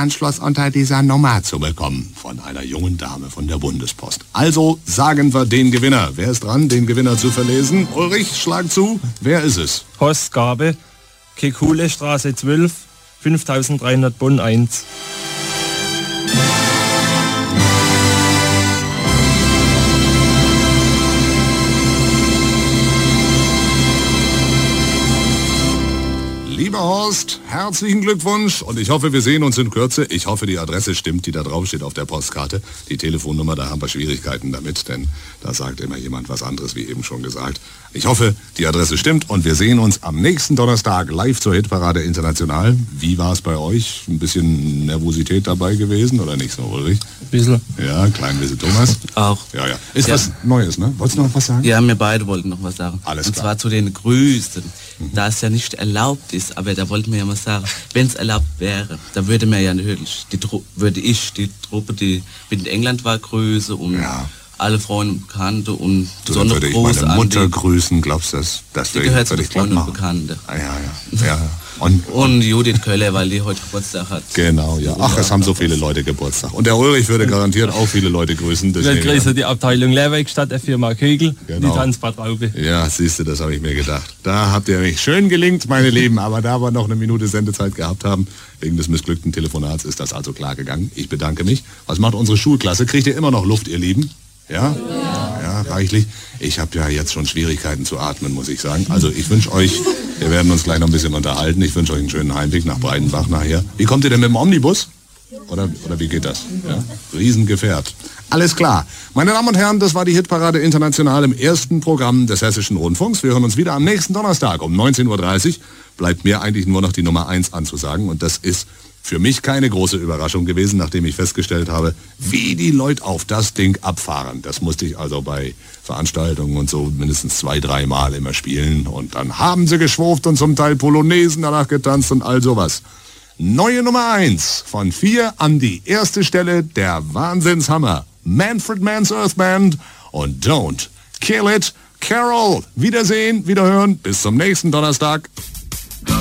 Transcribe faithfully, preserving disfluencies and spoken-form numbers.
Anschluss unter dieser Nummer zu bekommen. Von einer jungen Dame von der Bundespost. Also sagen wir den Gewinner. Wer ist dran, den Gewinner zu verlesen? Ulrich, schlag zu. Wer ist es? Horst Gabe, Kekule Straße zwölf, fünftausenddreihundert Bonn eins. Lieber Horst, herzlichen Glückwunsch und ich hoffe, wir sehen uns in Kürze. Ich hoffe, die Adresse stimmt, die da drauf steht auf der Postkarte. Die Telefonnummer, da haben wir Schwierigkeiten damit, denn da sagt immer jemand was anderes, wie eben schon gesagt. Ich hoffe, die Adresse stimmt und wir sehen uns am nächsten Donnerstag live zur Hitparade International. Wie war es bei euch? Ein bisschen Nervosität dabei gewesen oder nicht so, Ulrich? Ein bisschen. Ja, klein bisschen Thomas. Auch. Ja, ja. Ist ja. was Neues, ne? Wolltest du noch was sagen? Ja, wir beide wollten noch was sagen. Alles Und klar. zwar zu den Grüßen. Mhm. Da es ja nicht erlaubt ist, aber da wollten wir ja mal sagen, wenn es erlaubt wäre, da würde man ja natürlich, die Tru- würde ich die Truppe, die mit England war, grüßen und Ja. alle Freunde und Bekannte und So, dann würde ich Groß meine Mutter an grüßen, glaubst du das? Das die, würde die ich gehört zu den völlig glatt Freunden und machen. Bekannte. Ah, ja, ja, ja. Und, Und Judith Köller, weil die heute Geburtstag hat. genau, ja. Ach, es haben so viele Leute Geburtstag. Und der Ulrich würde garantiert auch viele Leute grüßen. Wir Deswegen, grüßen die Abteilung Lehrwerkstatt der Firma Kögel, Genau. die Tanzbadtraube. ja, siehst du, das habe ich mir gedacht. Da habt ihr mich schön gelingt, meine Lieben. Aber da wir noch eine Minute Sendezeit gehabt haben, wegen des missglückten Telefonats, ist das also klar gegangen. Ich bedanke mich. Was macht unsere Schulklasse? Kriegt ihr immer noch Luft, ihr Lieben? Ja? Ja, reichlich. Ich habe ja jetzt schon Schwierigkeiten zu atmen, muss ich sagen. Also ich wünsche euch, wir werden uns gleich noch ein bisschen unterhalten. Ich wünsche euch einen schönen Heimweg nach Breidenbach nachher. Wie kommt ihr denn mit dem Omnibus? Oder, oder wie geht das? Ja? Riesengefährt. Alles klar. Meine Damen und Herren, das war die Hitparade International im ersten Programm des Hessischen Rundfunks. Wir hören uns wieder am nächsten Donnerstag um neunzehn Uhr dreißig. Bleibt mir eigentlich nur noch die Nummer eins anzusagen. Und das ist für mich keine große Überraschung gewesen, nachdem ich festgestellt habe, wie die Leute auf das Ding abfahren. Das musste ich also bei Veranstaltungen und so mindestens zwei, drei Mal immer spielen. Und dann haben sie geschwurft und zum Teil Polonaisen danach getanzt und all sowas. Neue Nummer eins von vier an die erste Stelle, der Wahnsinnshammer. Manfred Mann's Earth Band und Don't Kill It, Carol. Wiedersehen, wiederhören, bis zum nächsten Donnerstag.